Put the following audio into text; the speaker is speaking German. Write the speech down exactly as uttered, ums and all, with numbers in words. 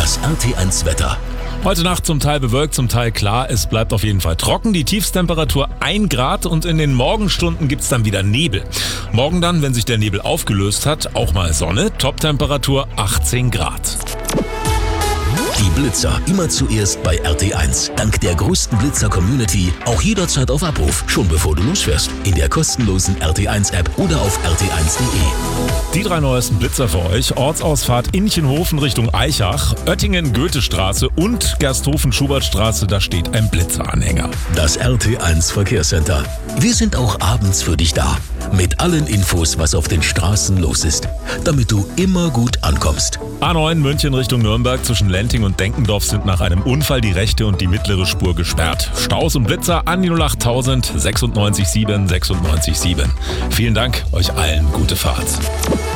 Das R T eins Wetter. Heute Nacht zum Teil bewölkt, zum Teil klar. Es bleibt auf jeden Fall trocken. Die Tiefstemperatur ein Grad und in den Morgenstunden gibt's dann wieder Nebel. Morgen dann, wenn sich der Nebel aufgelöst hat, auch mal Sonne. Toptemperatur achtzehn Grad. Die Blitzer immer zuerst bei R T eins. Dank der größten Blitzer-Community auch jederzeit auf Abruf, schon bevor du losfährst. In der kostenlosen R T eins App oder auf r t eins punkt de. Die drei neuesten Blitzer für euch. Ortsausfahrt Inchenhofen Richtung Aichach, Oettingen-Goethestraße und Gersthofen-Schubertstraße, da steht ein Blitzeranhänger. Das R T eins Verkehrscenter. Wir sind auch abends für dich da. Mit allen Infos, was auf den Straßen los ist. Damit du immer gut ankommst. A neun München Richtung Nürnberg zwischen Lenting und Denkendorf sind nach einem Unfall die rechte und die mittlere Spur gesperrt. Staus und Blitzer an die null acht tausend sechsundneunzig sieben sechsundneunzig sieben. Vielen Dank, euch allen gute Fahrt.